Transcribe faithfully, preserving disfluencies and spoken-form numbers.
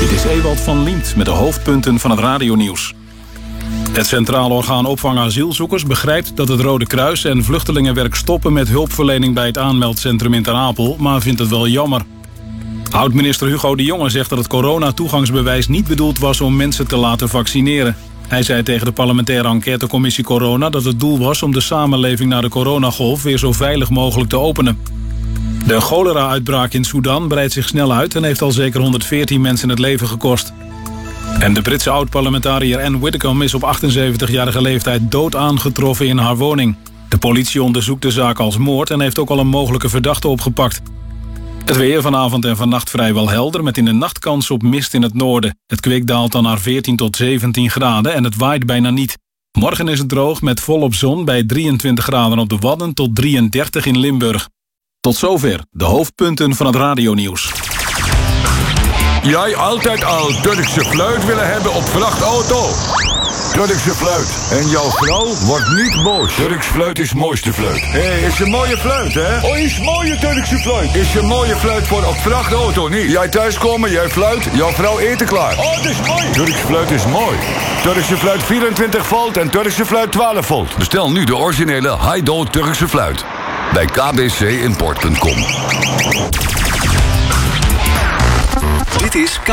Dit is Ewald van Liemt met de hoofdpunten van het radionieuws. Het Centraal Orgaan Opvang Asielzoekers begrijpt dat het Rode Kruis en Vluchtelingenwerk stoppen met hulpverlening bij het aanmeldcentrum in Ter Apel, maar vindt het wel jammer. Oud-minister Hugo de Jonge zegt dat het coronatoegangsbewijs niet bedoeld was om mensen te laten vaccineren. Hij zei tegen de parlementaire enquêtecommissie Corona dat het doel was om de samenleving na de coronagolf weer zo veilig mogelijk te openen. De cholera-uitbraak in Sudan breidt zich snel uit en heeft al zeker honderdveertien mensen het leven gekost. En de Britse oud-parlementariër Anne Widdecombe is op achtenzeventigjarige leeftijd dood aangetroffen in haar woning. De politie onderzoekt de zaak als moord en heeft ook al een mogelijke verdachte opgepakt. Het weer vanavond en vannacht vrijwel helder, met in de nacht kans op mist in het noorden. Het kwik daalt dan naar veertien tot zeventien graden en het waait bijna niet. Morgen is het droog met volop zon bij drieëntwintig graden op de Wadden tot drieëndertig in Limburg. Tot zover de hoofdpunten van het radionieuws. Jij altijd al Turkse fluit willen hebben op vrachtauto? Turkse fluit. En jouw vrouw wordt niet boos. Turks fluit is mooiste fluit. Hé, hey, is een mooie fluit, hè? Oh, is mooie Turkse fluit. Is een mooie fluit voor op vrachtauto, niet? Jij thuiskomen, jij fluit, jouw vrouw eten klaar. Oh, dat is mooi. Turks fluit is mooi. Turkse fluit vierentwintig volt en Turkse fluit twaalf volt. Bestel nu de originele Haido Turkse fluit. Bij k b c import punt com. Dit is K